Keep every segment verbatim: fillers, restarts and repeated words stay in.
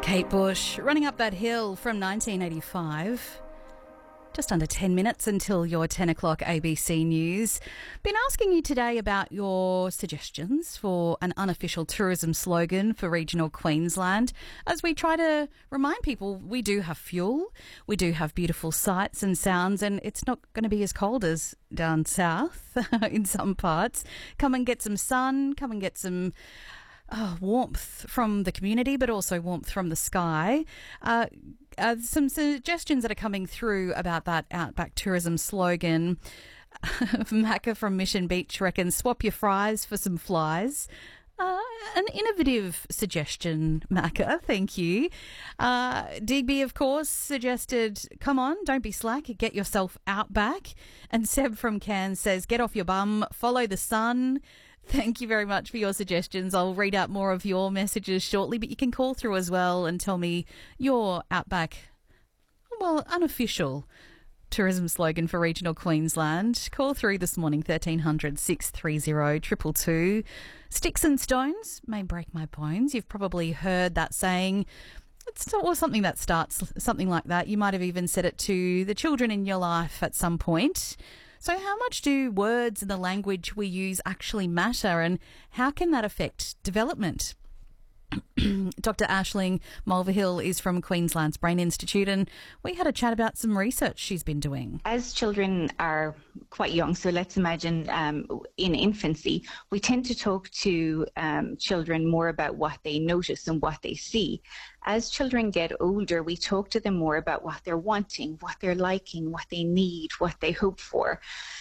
Kate Bush, Running Up That Hill from nineteen eighty-five. Just under ten minutes until your ten o'clock A B C News. Been asking you today about your suggestions for an unofficial tourism slogan for regional Queensland as we try to remind people we do have fuel, we do have beautiful sights and sounds, and it's not going to be as cold as down south in some parts. Come and get some sun, come and get some Oh, warmth from the community, but also warmth from the sky. Uh, uh, some suggestions that are coming through about that Outback tourism slogan. Macca from Mission Beach reckons, swap your fries for some flies. Uh, an innovative suggestion, Macca, thank you. Uh, Digby, of course, suggested, come on, don't be slack, get yourself out back. And Seb from Cairns says, get off your bum, follow the sun. Thank you very much for your suggestions. I'll read out more of your messages shortly, but you can call through as well and tell me your Outback, well, unofficial tourism slogan for regional Queensland. Call through this morning, thirteen hundred, six three zero, two two two. Sticks and stones may break my bones. You've probably heard that saying. It's or something that starts something like that. You might have even said it to the children in your life at some point. So how much do words and the language we use actually matter, and how can that affect development? Doctor Aisling Mulvihill is from Queensland's Brain Institute, and we had a chat about some research she's been doing. As children are quite young, so let's imagine um, in infancy, we tend to talk to um, children more about what they notice and what they see. As children get older, we talk to them more about what they're wanting, what they're liking, what they need, what they hope for.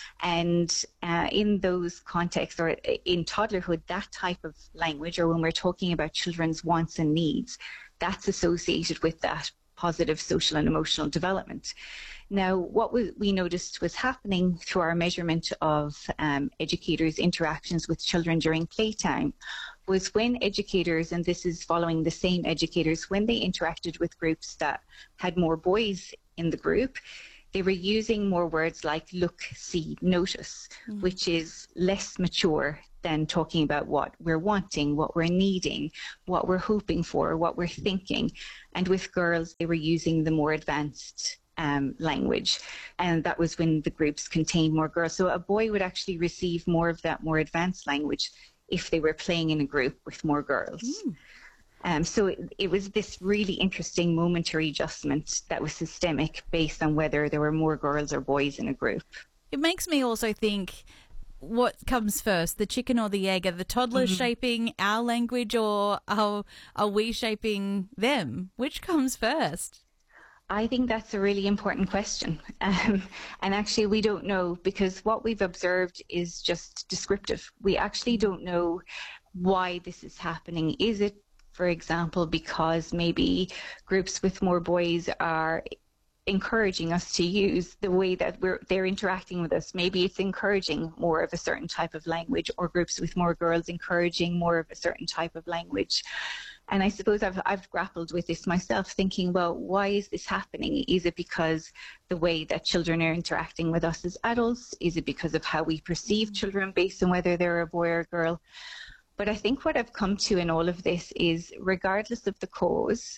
And uh, in those contexts, or in toddlerhood, that type of language, or when we're talking about children's wants and needs, that's associated with that positive social and emotional development. Now, what we, we noticed was happening through our measurement of um, educators' interactions with children during playtime was when educators, and this is following the same educators, when they interacted with groups that had more boys in the group, they were using more words like look, see, notice, mm. which is less mature than talking about what we're wanting, what we're needing, what we're hoping for, what we're thinking. And with girls, they were using the more advanced um, language. And that was when the groups contained more girls. So a boy would actually receive more of that more advanced language if they were playing in a group with more girls. Mm. Um, so it, it was this really interesting momentary adjustment that was systemic based on whether there were more girls or boys in a group. It makes me also think, what comes first, the chicken or the egg? Are the toddlers mm-hmm. shaping our language, or are, are we shaping them? Which comes first? I think that's a really important question. Um, and actually, we don't know, because what we've observed is just descriptive. We actually don't know why this is happening. Is it, for example, because maybe groups with more boys are encouraging us to use the way that we're they're interacting with us? Maybe it's encouraging more of a certain type of language, or groups with more girls encouraging more of a certain type of language. And I suppose I've I've grappled with this myself, thinking, well, why is this happening? Is it because the way that children are interacting with us as adults? Is it because of how we perceive children based on whether they're a boy or a girl? But I think what I've come to in all of this is, regardless of the cause,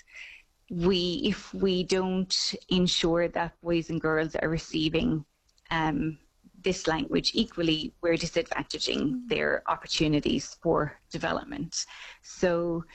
we, if we don't ensure that boys and girls are receiving um, this language equally, we're disadvantaging mm. their opportunities for development. So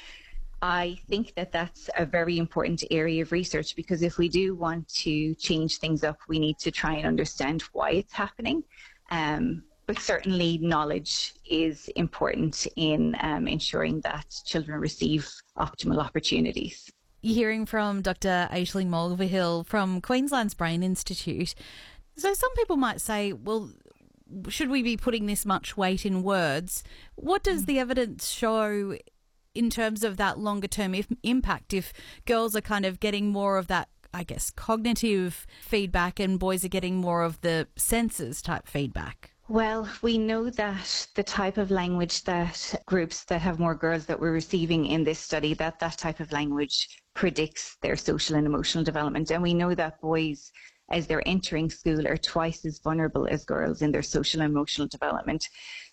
I think that that's a very important area of research, because if we do want to change things up, we need to try and understand why it's happening. Um, But certainly knowledge is important in um, ensuring that children receive optimal opportunities. You're hearing from Doctor Aisling Mulvihill from Queensland's Brain Institute. So some people might say, well, should we be putting this much weight in words? What does the evidence show in terms of that longer term if, impact if girls are kind of getting more of that, I guess, cognitive feedback and boys are getting more of the senses type feedback? Well, we know that the type of language that groups that have more girls that we're receiving in this study, that that type of language predicts their social and emotional development. And we know that boys, as they're entering school, are twice as vulnerable as girls in their social and emotional development.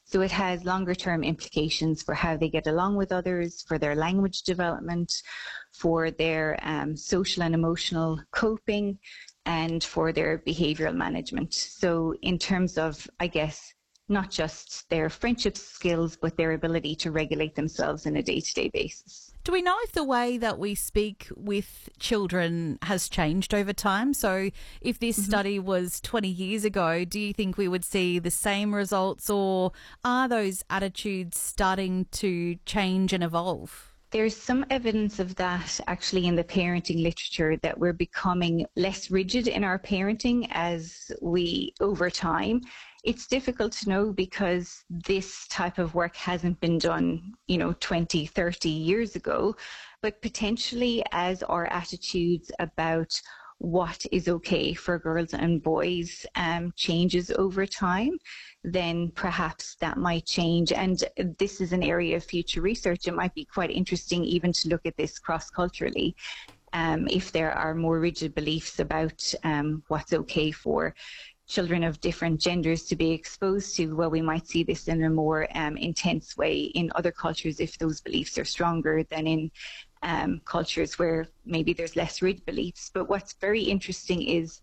So it has longer term implications for how they get along with others, for their language development, for their um, social and emotional coping, and for their behavioural management. So in terms of, I guess, not just their friendship skills, but their ability to regulate themselves on a day-to-day basis. Do we know if the way that we speak with children has changed over time? So if this mm-hmm. study was twenty years ago, do you think we would see the same results, or are those attitudes starting to change and evolve? There's some evidence of that actually in the parenting literature, that we're becoming less rigid in our parenting as we, over time. It's difficult to know because this type of work hasn't been done, you know, twenty, thirty years ago, but potentially as our attitudes about what is okay for girls and boys um, changes over time, then perhaps that might change. And this is an area of future research. It might be quite interesting even to look at this cross-culturally, um, if there are more rigid beliefs about um, what's okay for children of different genders to be exposed to. Well, we might see this in a more um, intense way in other cultures if those beliefs are stronger than in um, cultures where maybe there's less rigid beliefs. But what's very interesting is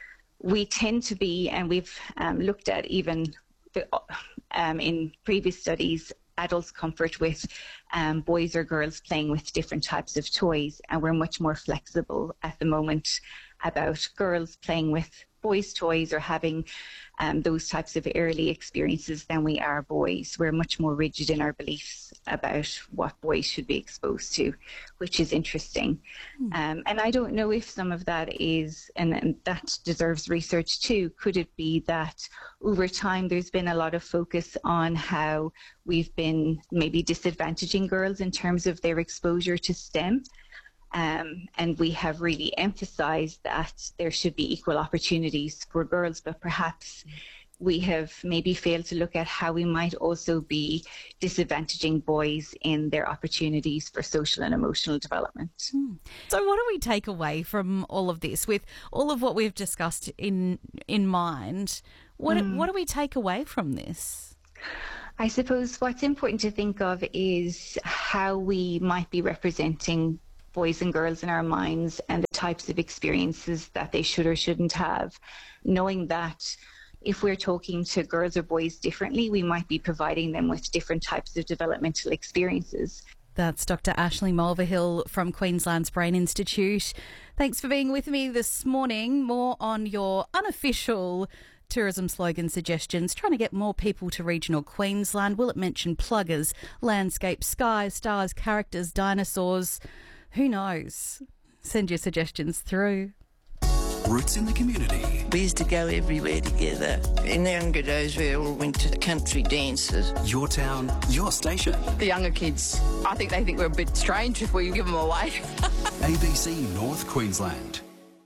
we tend to be, and we've um, looked at even the, um, in previous studies, adults' comfort with um, boys or girls playing with different types of toys, and we're much more flexible at the moment about girls playing with boys' toys or having um, those types of early experiences than we are boys. We're much more rigid in our beliefs about what boys should be exposed to, which is interesting. Mm. Um, and I don't know if some of that is, and, and that deserves research too, could it be that over time there's been a lot of focus on how we've been maybe disadvantaging girls in terms of their exposure to STEM? Um, and we have really emphasized that there should be equal opportunities for girls, but perhaps we have maybe failed to look at how we might also be disadvantaging boys in their opportunities for social and emotional development. Mm. So what do we take away from all of this, with all of what we've discussed in in mind? What, mm. what do we take away from this? I suppose what's important to think of is how we might be representing boys and girls in our minds and the types of experiences that they should or shouldn't have, knowing that if we're talking to girls or boys differently, we might be providing them with different types of developmental experiences. That's Doctor Ashley Mulvihill from Queensland's Brain Institute. Thanks for being with me this morning. More on your unofficial tourism slogan suggestions, trying to get more people to regional Queensland. Will it mention pluggers, landscape, skies, stars, characters, dinosaurs? Who knows? Send your suggestions through. Roots in the community. We used to go everywhere together. In the younger days, we all went to country dances. Your town, your station. The younger kids, I think they think we're a bit strange if we give them away. A B C North Queensland.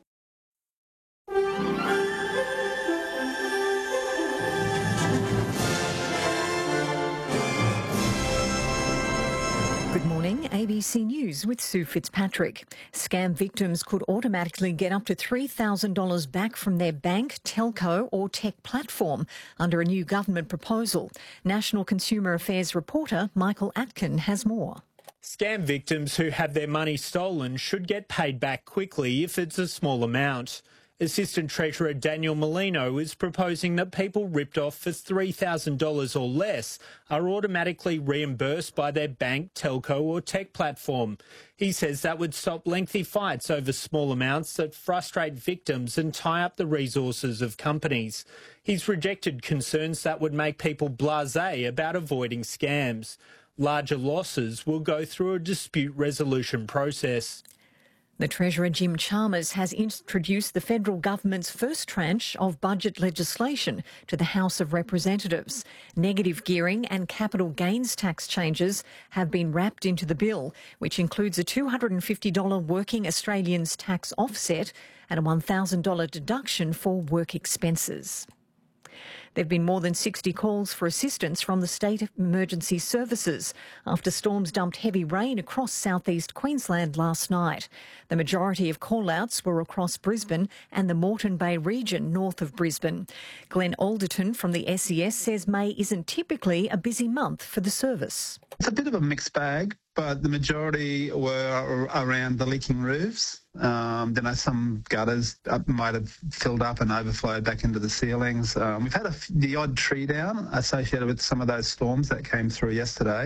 Good morning, A B C News with Sue Fitzpatrick. Scam victims could automatically get up to three thousand dollars back from their bank, telco or tech platform under a new government proposal. National Consumer Affairs reporter Michael Atkin has more. Scam victims who have their money stolen should get paid back quickly if it's a small amount. Assistant Treasurer Daniel Molino is proposing that people ripped off for three thousand dollars or less are automatically reimbursed by their bank, telco or tech platform. He says that would stop lengthy fights over small amounts that frustrate victims and tie up the resources of companies. He's rejected concerns that would make people blasé about avoiding scams. Larger losses will go through a dispute resolution process. The Treasurer Jim Chalmers has introduced the federal government's first tranche of budget legislation to the House of Representatives. Negative gearing and capital gains tax changes have been wrapped into the bill, which includes a two hundred fifty dollars working Australians tax offset and a one thousand dollars deduction for work expenses. There have been more than sixty calls for assistance from the State Emergency Services after storms dumped heavy rain across southeast Queensland last night. The majority of call-outs were across Brisbane and the Moreton Bay region north of Brisbane. Glenn Alderton from the S E S says May isn't typically a busy month for the service. It's a bit of a mixed bag, but the majority were around the leaking roofs. Um, then some gutters might have filled up and overflowed back into the ceilings. Um, we've had a, the odd tree down associated with some of those storms that came through yesterday.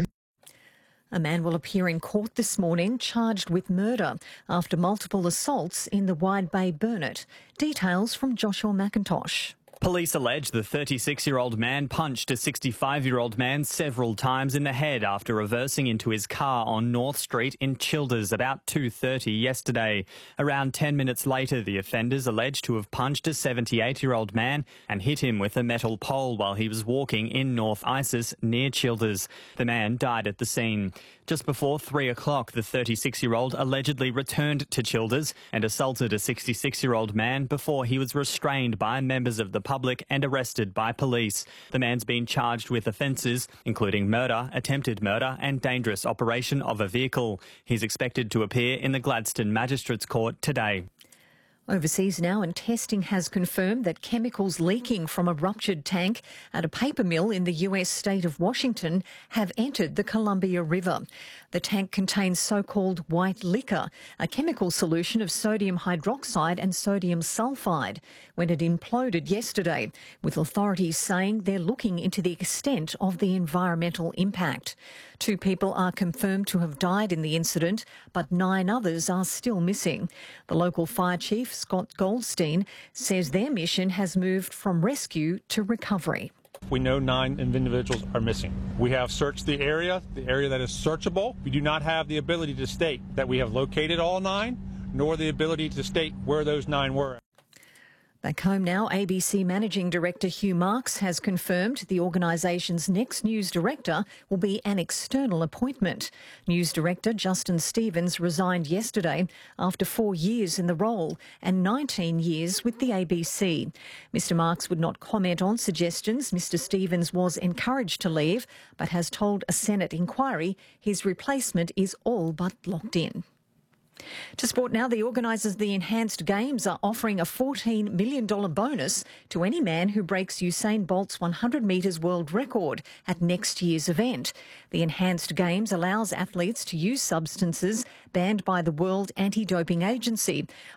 A man will appear in court this morning charged with murder after multiple assaults in the Wide Bay Burnett. Details from Joshua McIntosh. Police allege the thirty-six-year-old man punched a sixty-five-year-old man several times in the head after reversing into his car on North Street in Childers about two thirty yesterday. Around ten minutes later, the offenders alleged to have punched a seventy-eight-year-old man and hit him with a metal pole while he was walking in North Isis near Childers. The man died at the scene. Just before three o'clock, the thirty-six-year-old allegedly returned to Childers and assaulted a sixty-six-year-old man before he was restrained by members of the public and arrested by police. The man's been charged with offences, including murder, attempted murder and dangerous operation of a vehicle. He's expected to appear in the Gladstone Magistrates Court today. Overseas now, and testing has confirmed that chemicals leaking from a ruptured tank at a paper mill in the U S state of Washington have entered the Columbia River. The tank contains so-called white liquor, a chemical solution of sodium hydroxide and sodium sulfide, when it imploded yesterday, with authorities saying they're looking into the extent of the environmental impact. Two people are confirmed to have died in the incident, but nine others are still missing. The local fire chief, Scott Goldstein, says their mission has moved from rescue to recovery. We know nine individuals are missing. We have searched the area, the area that is searchable. We do not have the ability to state that we have located all nine, nor the ability to state where those nine were. Back home now, A B C Managing Director Hugh Marks has confirmed the organisation's next news director will be an external appointment. News Director Justin Stevens resigned yesterday after four years in the role and nineteen years with the A B C. Mister Marks would not comment on suggestions. Mister Stevens was encouraged to leave, but has told a Senate inquiry his replacement is all but locked in. To sport now, the organisers of the Enhanced Games are offering a fourteen million dollars bonus to any man who breaks Usain Bolt's one hundred metres world record at next year's event. The Enhanced Games allows athletes to use substances banned by the World Anti-Doping Agency.